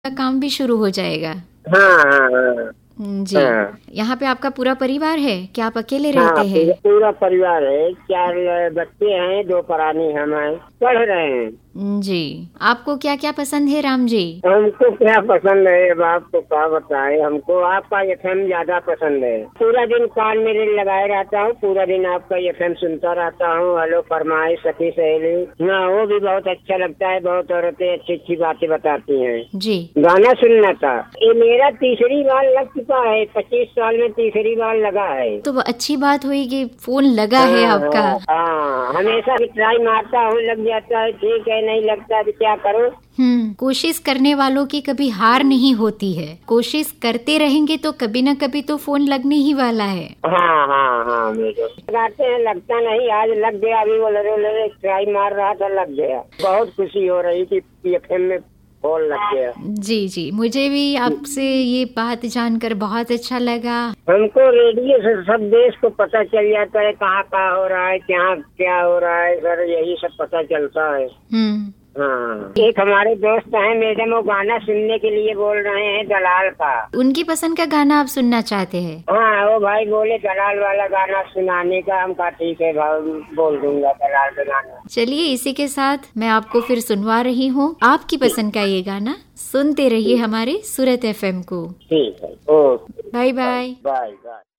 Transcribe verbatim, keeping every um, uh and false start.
का काम भी शुरू हो जाएगा। हाँ हाँ हाँ जी। हाँ यहाँ पे आपका पूरा परिवार है क्या, आप अकेले हाँ, रहते हैं? पूरा पूरा परिवार है। चार बच्चे हैं, दो परानी हम हैं, पढ़ रहे हैं। जी। आपको क्या क्या पसंद है राम जी? हमको क्या पसंद है, अब आपको क्या बताए। हमको आपका एफएम ज्यादा पसंद है। पूरा दिन कान मेरे लगाए रहता हूँ, पूरा दिन आपका एफएम सुनता रहता हूँ। हेलो फरमाइश, सखी सहेली, हाँ वो भी बहुत अच्छा लगता है। बहुत औरतें अच्छी अच्छी बातें बताती हैं। जी। गाना सुनना था। ये मेरा तीसरी बार लग चुका है, पच्चीस साल में तीसरी बार लगा है। तो वो अच्छी बात हुई कि फोन लगा है हाँ आपका। हाँ हाँ, हमेशा ट्राई मारता हूँ, लग जाता है। ठीक है, नहीं लगता तो क्या करूँ। हम्म कोशिश करने वालों की कभी हार नहीं होती है। कोशिश करते रहेंगे तो कभी न कभी तो फोन लगने ही वाला है। हाँ हाँ हाँ, मेरे लगाते हैं, लगता नहीं। आज लग गया, अभी वो लरे लरे ट्राई मार रहा था, लग गया। बहुत खुशी हो रही थी एफएम में फोन लग गया। जी जी, मुझे भी आपसे ये बात जानकर बहुत अच्छा लगा। हमको रेडियो से सब देश को पता चल जाता है, कहाँ कहाँ हो रहा है, क्या क्या हो रहा है सर, यही सब पता चलता है। हम्म हाँ, एक हमारे दोस्त हैं मैडम, वो गाना सुनने के लिए बोल रहे हैं, दलाल का। उनकी पसंद का गाना आप सुनना चाहते हैं? हाँ, वो भाई बोले दलाल वाला गाना सुनाने का। हम कहा ठीक है भाई, बोल दूंगा दलाल का गाना। चलिए, इसी के साथ मैं आपको फिर सुनवा रही हूँ आपकी पसंद का ये गाना। सुनते रहिए हमारे सूरत एफएम को। ठीक है, okay, bye bye. Bye bye.